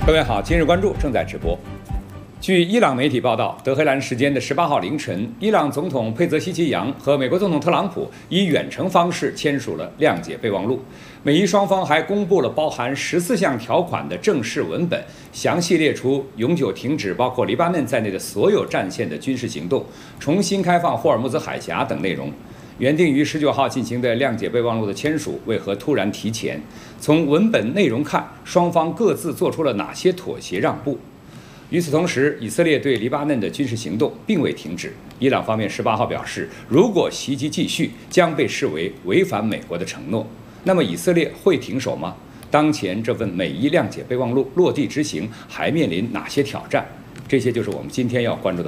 各位好，今日关注正在直播。据伊朗媒体报道，德黑兰时间的18号凌晨，伊朗总统佩泽希奇扬和美国总统特朗普以远程方式签署了谅解备忘录。美伊双方还公布了包含14项条款的正式文本，详细列出永久停止包括黎巴嫩在内的所有战线的军事行动，重新开放霍尔木兹海峡等内容。原定于19号进行的谅解备忘录的签署，为何突然提前？从文本内容看，双方各自做出了哪些妥协让步？与此同时，以色列对黎巴嫩的军事行动并未停止。伊朗方面18号表示，如果袭击继续，将被视为违反美国的承诺。那么以色列会停手吗？当前这份美伊谅解备忘录落地执行，还面临哪些挑战？这些就是我们今天要关注的